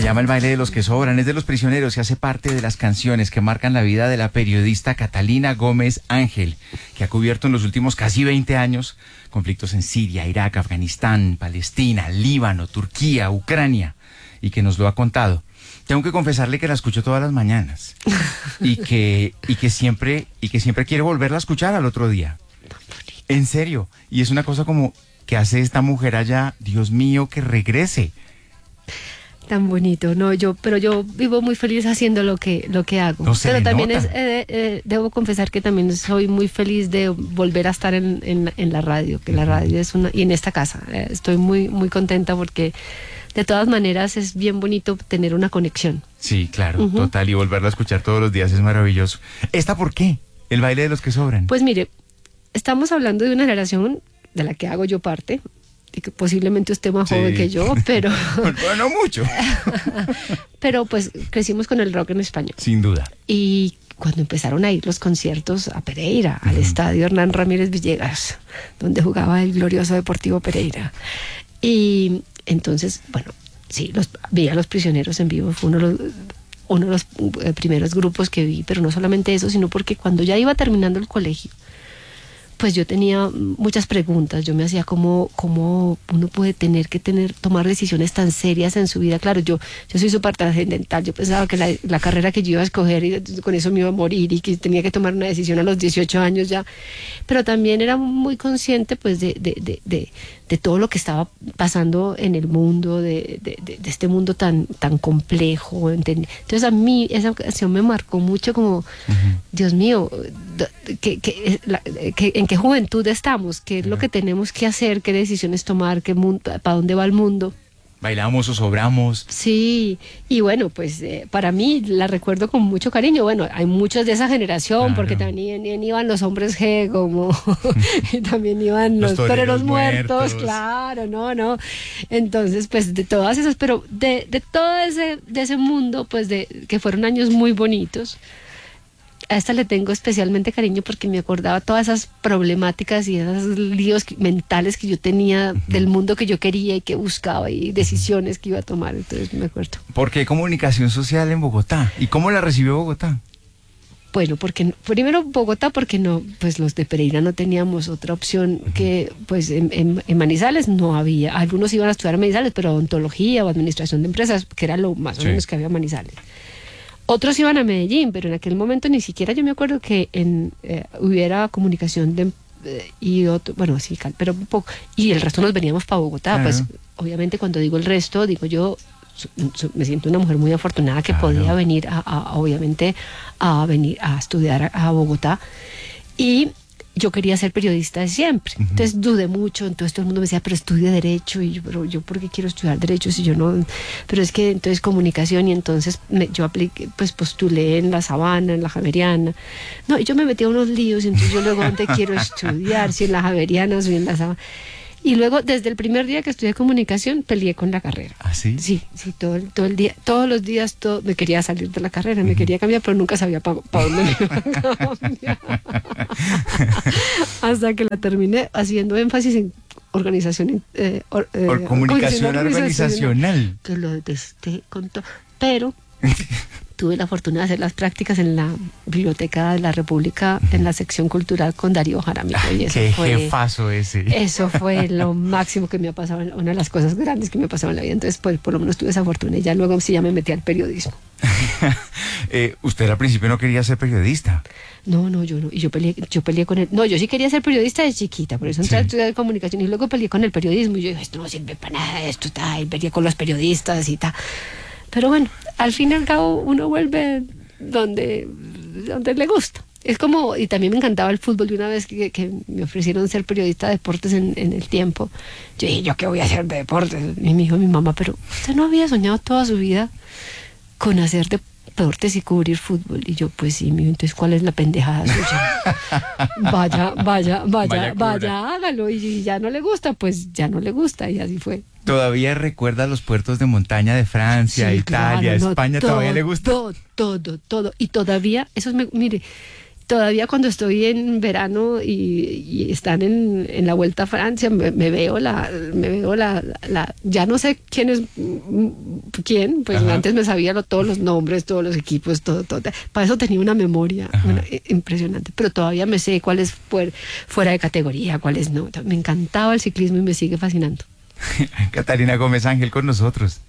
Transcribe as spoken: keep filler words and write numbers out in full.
llama El baile de los que sobran, es de Los Prisioneros y hace parte de las canciones que marcan la vida de la periodista Catalina Gómez Ángel, que ha cubierto en los últimos casi veinte años conflictos en Siria, Irak, Afganistán, Palestina, Líbano, Turquía, Ucrania, y que nos lo ha contado. Tengo que confesarle que la escucho todas las mañanas y que, y que siempre, y que siempre quiere volverla a escuchar al otro día. En serio, y es una cosa como que hace esta mujer allá, Dios mío, que regrese. Tan bonito, no, yo, pero yo vivo muy feliz haciendo lo que, lo que hago. No se pero le también nota. es, eh, eh, debo confesar que también soy muy feliz de volver a estar en, en, en la radio, que la radio es una, y en esta casa, eh, estoy muy, muy contenta porque de todas maneras es bien bonito tener una conexión. Sí, claro, Uh-huh. total, y volverla a escuchar todos los días es maravilloso. ¿Esta por qué? El baile de los que sobran. Pues mire, estamos hablando de una generación de la que hago yo parte, y que posiblemente usted más Sí. joven que yo, pero, Bueno, no mucho. pero pues crecimos con el rock en español. Sin duda. Y cuando empezaron a ir los conciertos a Pereira, al Ujú. estadio Hernán Ramírez Villegas, donde jugaba el glorioso Deportivo Pereira. Y entonces, bueno, sí, los, vi a Los Prisioneros en vivo, fue uno de los, uno de los eh, primeros grupos que vi, pero no solamente eso, sino porque cuando ya iba terminando el colegio, pues yo tenía muchas preguntas. Yo me hacía cómo, cómo uno puede tener que tener tomar decisiones tan serias en su vida. Claro, yo, yo soy súper trascendental. Yo pensaba que la, la carrera que yo iba a escoger y con eso me iba a morir y que tenía que tomar una decisión a los dieciocho años ya. Pero también era muy consciente pues de, de, de, de, de todo lo que estaba pasando en el mundo, de, de, de, de este mundo tan, tan complejo. Entonces a mí esa canción me marcó mucho como, uh-huh. Dios mío, que, que, la, que, en qué juventud estamos, qué es lo que tenemos que hacer, qué decisiones tomar, qué mundo, para dónde va el mundo. Bailamos o sobramos. Sí, y bueno, pues eh, para mí la recuerdo con mucho cariño. Bueno, hay muchos de esa generación, claro. Porque también, también iban los hombres G, como y también iban los, los toreros, toreros muertos, muertos, claro, no, no. Entonces, pues de todas esas, pero de, de todo ese, de ese mundo, pues de que fueron años muy bonitos. A esta le tengo especialmente cariño porque me acordaba todas esas problemáticas y esos líos mentales que yo tenía uh-huh. del mundo que yo quería y que buscaba y decisiones que iba a tomar, entonces me acuerdo. ¿Por qué comunicación social en Bogotá? ¿Y cómo la recibió Bogotá? Bueno, porque primero Bogotá, porque no, pues los de Pereira no teníamos otra opción uh-huh. que, pues en, en, en Manizales no había. Algunos iban a estudiar en Manizales, pero odontología o administración de empresas, que era lo más o menos sí. que había en Manizales. Otros iban a Medellín, pero en aquel momento ni siquiera yo me acuerdo que en, eh, hubiera comunicación de, eh, y otro, bueno, sí, pero un poco, y el resto nos veníamos para Bogotá. Claro. Pues obviamente cuando digo el resto, digo yo, su, su, me siento una mujer muy afortunada que claro. podía venir, a, a, obviamente, a venir a estudiar a, a Bogotá. Y yo quería ser periodista de siempre, uh-huh. entonces dudé mucho, entonces todo el mundo me decía, pero estudia Derecho, y yo, pero yo, ¿por qué quiero estudiar Derecho si yo no? Pero es que entonces comunicación, y entonces me, yo apliqué, pues postulé en la Sabana, en la Javeriana, no, y yo me metí a unos líos, y entonces yo luego, ¿dónde quiero estudiar? Si en la Javeriana o si en la Sabana. Y luego, desde el primer día que estudié comunicación, peleé con la carrera. ¿Ah, sí? Sí, sí, todo el, todo el día, todos los días todo, me quería salir de la carrera, me uh-huh. quería cambiar, pero nunca sabía para pa dónde me iba a cambiar. Hasta que la terminé haciendo énfasis en organización... Eh, or, eh, Por comunicación organizacional. Que lo detesté con todo, pero... tuve la fortuna de hacer las prácticas en la Biblioteca de la República, en la sección cultural con Darío Jaramillo. Y eso ¡Qué fue, jefazo ese! Eso fue lo máximo que me ha pasado, una de las cosas grandes que me ha pasado en la vida. Entonces, pues, por lo menos tuve esa fortuna y ya luego sí ya me metí al periodismo. eh, ¿Usted al principio no quería ser periodista? No, no, yo no. Y yo peleé, yo peleé con él. No, yo sí quería ser periodista de chiquita, por eso entré sí. a estudiar comunicación y luego peleé con el periodismo. Y yo dije, esto no sirve para nada, esto está, y peleé con los periodistas y tal. Pero bueno, al fin y al cabo uno vuelve donde, donde le gusta. Es como, y también me encantaba el fútbol. Y una vez que, que me ofrecieron ser periodista de deportes en, en el tiempo, yo dije, ¿yo qué voy a hacer de deportes? Y me dijo mi mamá, pero usted no había soñado toda su vida con hacer deportes y cubrir fútbol. Y yo, pues sí, mijo, entonces ¿cuál es la pendejada suya? Vaya, vaya, vaya, vaya, vaya, hágalo. Y ya no le gusta, pues ya no le gusta. Y así fue. ¿Todavía recuerda los puertos de montaña de Francia, sí, Italia, claro, no, España? Todo, ¿Todavía le gusta? Todo, todo, todo. Y todavía, eso es, me, mire, todavía cuando estoy en verano y, y están en, en la Vuelta a Francia, me, me veo la, me veo la, la, ya no sé quién es quién, pues Ajá. antes me sabía lo, todos los nombres, todos los equipos, todo, todo. Para eso tenía una memoria bueno, impresionante, pero todavía me sé cuál es fuera, fuera de categoría, cuál es no. Me encantaba el ciclismo y me sigue fascinando. Catalina Gómez Ángel con nosotros.